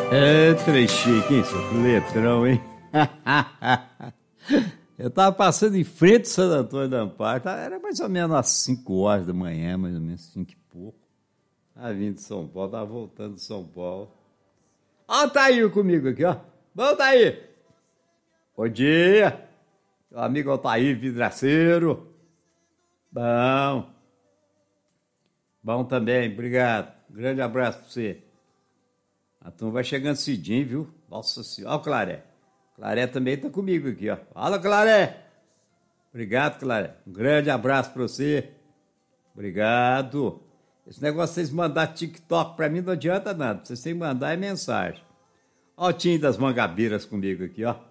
É, trechique, hein, seu letrão, hein? Eu tava passando em frente ao Santo Antônio da Amparo, era mais ou menos às 5 horas da manhã, mais ou menos 5 e pouco. Tava vindo de São Paulo, tava voltando de São Paulo. Ó o Tair comigo aqui, ó. Bom, Tair. Bom dia. Meu amigo Altair Vidraceiro. Bom. Bom também, obrigado. Grande abraço pra você. A turma vai chegando cedinho, viu? Nossa Senhora. Ó o Claré. Claré também tá comigo aqui, ó. Fala, Claré. Obrigado, Claré. Um grande abraço pra você. Obrigado. Esse negócio de vocês mandar TikTok pra mim não adianta nada. Vocês têm que mandar é mensagem. Ó o Tim das Mangabeiras comigo aqui, ó.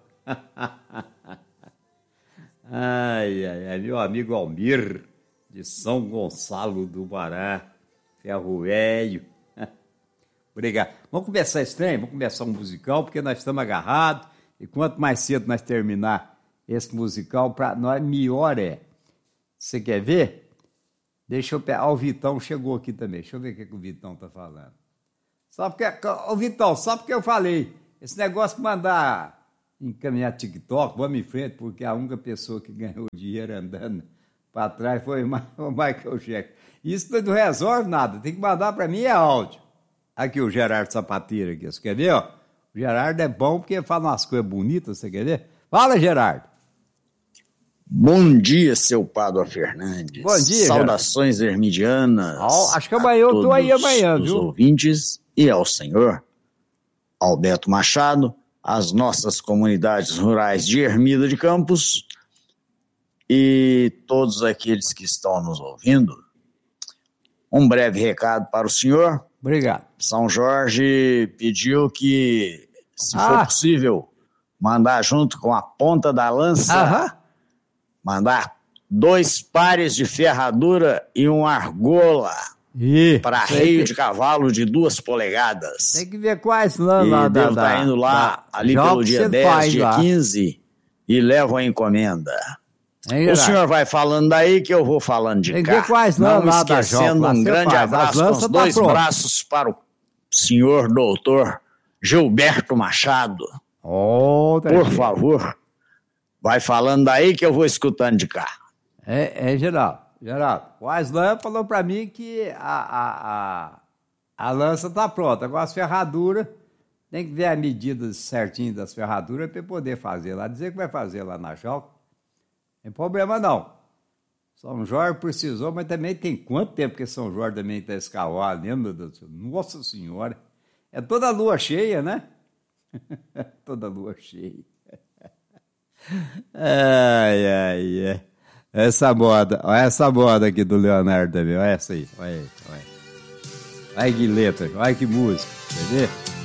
Ai, ai, ai. Meu amigo Almir, de São Gonçalo do Pará. Ferro Velho. Obrigado. Vamos começar esse trem? Vamos começar um musical, porque nós estamos agarrados. E quanto mais cedo nós terminar esse musical, para nós melhor é. Você quer ver? Deixa eu pegar. Ó, o Vitão chegou aqui também. Deixa eu ver o que o Vitão tá falando. Só porque. Ô, Vitão, só porque eu falei. Esse negócio de mandar encaminhar TikTok, vamos em frente, porque a única pessoa que ganhou dinheiro andando para trás foi o Michael Jackson. Isso não resolve nada. Tem que mandar para mim é áudio. Aqui o Gerardo Sapateiro aqui. Você quer ver, ó? O Gerardo é bom porque fala umas coisas bonitas, você quer ver? Fala, Gerardo. Bom dia, seu Pádua Fernandes. Bom dia, saudações hermidianas. Acho que amanhã eu tô aí amanhã, viu? Os ouvintes e ao senhor Alberto Machado, as nossas comunidades rurais de Ermida de Campos e todos aqueles que estão nos ouvindo. Um breve recado para o senhor. Obrigado. São Jorge pediu que, se for possível, mandar junto com a ponta da lança, mandar 2 pares de ferradura e uma argola para arreio de cavalo de 2 polegadas. Tem que ver quais lá devo estar indo lá ali pelo dia 10, dia 15 e levo a encomenda. O senhor vai falando daí que eu vou falando de cá. Tem que ver quais não esquecendo um grande abraço com os 2 braços para o senhor doutor Gilberto Machado. Por favor, vai falando daí que eu vou escutando de cá. Geraldo, o Aslan falou para mim que a lança tá pronta. Agora as ferraduras, tem que ver a medida certinha das ferraduras para poder fazer lá. Dizer que vai fazer lá na Jalca. Não tem problema não. São Jorge precisou, mas também tem quanto tempo que São Jorge também está escavado, né, meu Deus do céu? Nossa Senhora. É toda lua cheia, né? Toda lua cheia. Ai. Essa moda aqui do Leonardo também. Olha essa aí, olha aí. Olha que letra, olha que música, quer ver?